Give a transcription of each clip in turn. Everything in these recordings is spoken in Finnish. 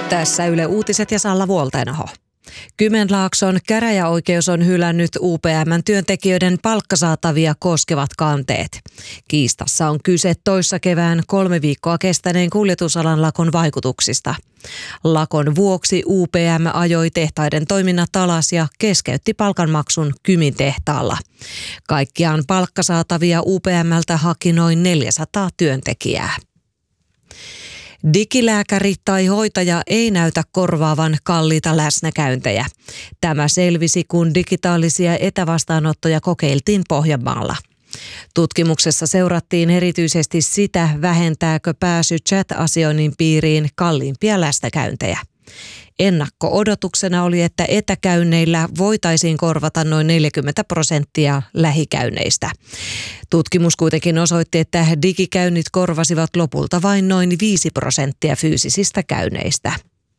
Tässä Yle Uutiset ja Salla Vuoltenaho. Kymenlaakson käräjäoikeus on hylännyt UPM:n työntekijöiden palkkasaatavia koskevat kanteet. Kiistassa on kyse toissa kevään 3 viikkoa kestäneen kuljetusalan lakon vaikutuksista. Lakon vuoksi UPM ajoi tehtaiden toiminnat alas ja keskeytti palkanmaksun Kymin tehtaalla. Kaikkiaan palkkasaatavia UPM:ltä haki noin 400 työntekijää. Digilääkäri tai hoitaja ei näytä korvaavan kalliita läsnäkäyntejä. Tämä selvisi, kun digitaalisia etävastaanottoja kokeiltiin Pohjanmaalla. Tutkimuksessa seurattiin erityisesti sitä, vähentääkö pääsy chat-asioinnin piiriin kalliimpia läsnäkäyntejä. Ennakko-odotuksena oli, että etäkäynneillä voitaisiin korvata noin 40% lähikäynneistä. Tutkimus kuitenkin osoitti, että digikäynnit korvasivat lopulta vain noin 5% fyysisistä käynneistä.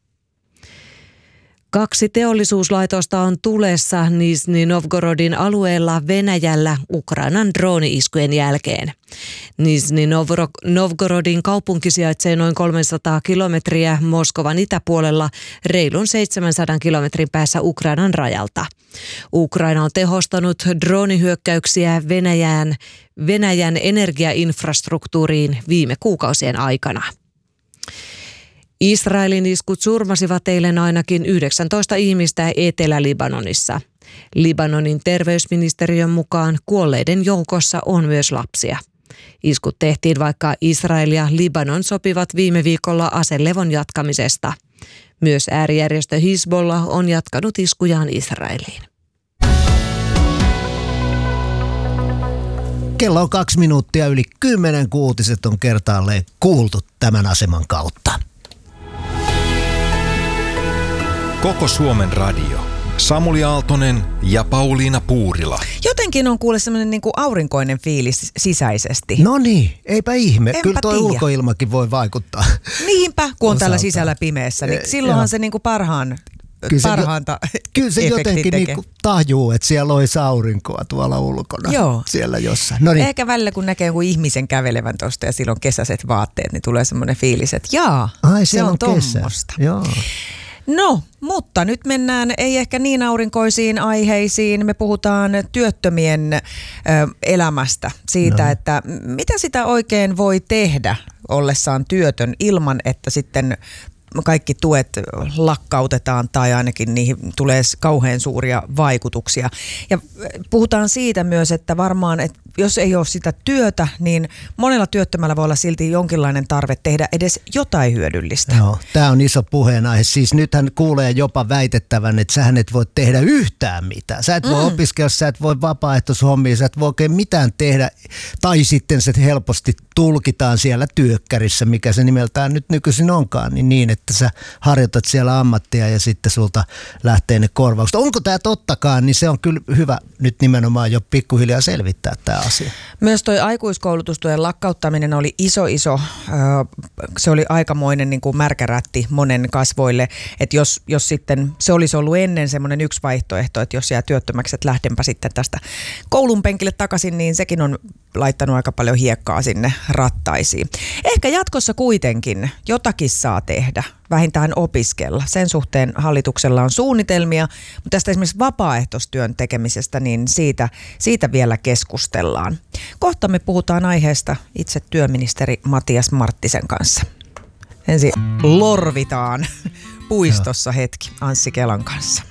2 teollisuuslaitosta on tulessa Nizhny Novgorodin alueella Venäjällä Ukrainan drooni-iskujen jälkeen. Nizhny Novgorodin kaupunki sijaitsee noin 300 kilometriä Moskovan itäpuolella reilun 700 kilometrin päässä Ukrainan rajalta. Ukraina on tehostanut droonihyökkäyksiä Venäjän energiainfrastruktuuriin viime kuukausien aikana. Israelin iskut surmasivat eilen ainakin 19 ihmistä Etelä-Libanonissa. Libanonin terveysministeriön mukaan kuolleiden joukossa on myös lapsia. Iskut tehtiin, vaikka Israel ja Libanon sopivat viime viikolla aselevon jatkamisesta. Myös äärijärjestö Hizbollah on jatkanut iskujaan Israeliin. Kello on 2 minuuttia yli 10, kun uutiset on kertaalleen kuultu tämän aseman kautta. Koko Suomen radio. Samuli Aaltonen ja Pauliina Puurila. Jotenkin on kuule semmoinen niin kuin aurinkoinen fiilis sisäisesti. No niin, eipä ihme. Enpä Kyllä toi tiedä. Ulkoilmakin voi vaikuttaa. Niinpä, kun on Osaltaan. täällä sisällä pimeässä, niin silloinhan se niin kuin parhaanta Kyllä se efektin jotenkin tekee. niinku tajuu, että siellä olisi aurinkoa tuolla ulkona. Joo. Siellä jossain. No niin. Ehkä välillä kun näkee jonkun ihmisen kävelevän tuosta ja silloin kesäiset vaatteet, niin tulee semmoinen fiilis, että se on tommosta. Joo. No, mutta nyt mennään ei ehkä niin aurinkoisiin aiheisiin. Me puhutaan työttömien elämästä, siitä, että mitä sitä oikein voi tehdä ollessaan työtön ilman, että sitten kaikki tuet lakkautetaan tai ainakin niihin tulee kauhean suuria vaikutuksia. Ja puhutaan siitä myös, että varmaan, että jos ei ole sitä työtä, niin monella työttömällä voi olla silti jonkinlainen tarve tehdä edes jotain hyödyllistä. Joo, tämä on iso puheenaihe. Siis nythän kuulee jopa väitettävän, että sähän et voi tehdä yhtään mitään. Sä et voi opiskella, sä et voi vapaaehtoishommia, sä et voi oikein mitään tehdä. Tai sitten se helposti tulkitaan siellä työkkärissä, mikä se nimeltään nyt nykyisin onkaan, niin että sä harjoitat siellä ammattia ja sitten sulta lähtee ne korvaukset. Onko tämä tottakaan, niin se on kyllä hyvä nyt nimenomaan jo pikkuhiljaa selvittää tämä asia. Myös toi aikuiskoulutustuen lakkauttaminen oli iso, se oli aikamoinen niin kuin märkärätti monen kasvoille, että jos sitten se olisi ollut ennen semmoinen yksi vaihtoehto, että jos jää työttömäksi, että lähdenpä sitten tästä koulun penkille takaisin, niin sekin on laittanut aika paljon hiekkaa sinne rattaisiin. Ehkä jatkossa kuitenkin jotakin saa tehdä, vähintään opiskella. Sen suhteen hallituksella on suunnitelmia, mutta tästä esimerkiksi vapaaehtoistyön tekemisestä, niin siitä vielä keskustellaan. Kohta me puhutaan aiheesta itse työministeri Matias Marttisen kanssa. Ensin lorvitaan puistossa hetki Anssi Kelan kanssa.